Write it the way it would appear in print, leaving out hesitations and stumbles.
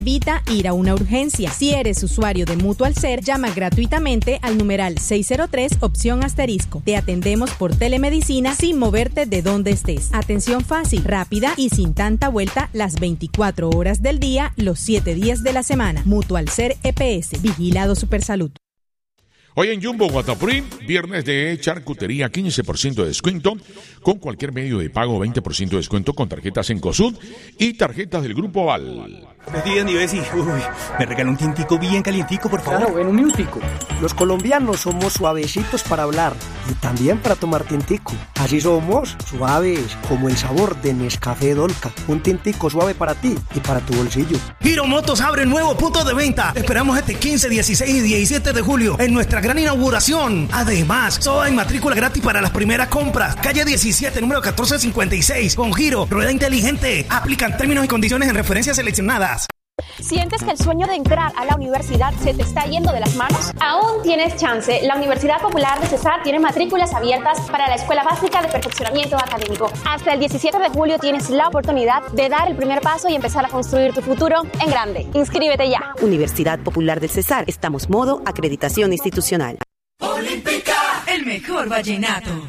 Evita ir a una urgencia. Si eres usuario de Mutual Ser, llama gratuitamente al numeral 603 opción asterisco. Te atendemos por telemedicina sin moverte de donde estés. Atención fácil, rápida y sin tanta vuelta las 24 horas del día, los 7 días de la semana. Mutual Ser EPS. Vigilado Supersalud. Hoy en Jumbo Guatapuri, viernes de charcutería, 15% de descuento con cualquier medio de pago, 20% de descuento con tarjetas Encosud y tarjetas del Grupo Val. Mi Bessie, me regaló un tintico bien calientico, por favor. Claro, en un minutico. Los colombianos somos suavecitos para hablar y también para tomar tintico. Así somos suaves, como el sabor de Nescafé Dolca. Un tintico suave para ti y para tu bolsillo. Giro Motos abre nuevo punto de venta. Esperamos este 15, 16 y 17 de julio en nuestra gran inauguración. Además, solo hay matrícula gratis para las primeras compras. Calle 17, número 1456. Con Giro, rueda inteligente. Aplican términos y condiciones en referencias seleccionadas. ¿Sientes que el sueño de entrar a la universidad se te está yendo de las manos? Aún tienes chance. La Universidad Popular de Cesar tiene matrículas abiertas para la Escuela Básica de Perfeccionamiento Académico. Hasta el 17 de julio tienes la oportunidad de dar el primer paso y empezar a construir tu futuro en grande. Inscríbete ya. Universidad Popular del Cesar. Estamos modo acreditación institucional. Olímpica, el mejor vallenato.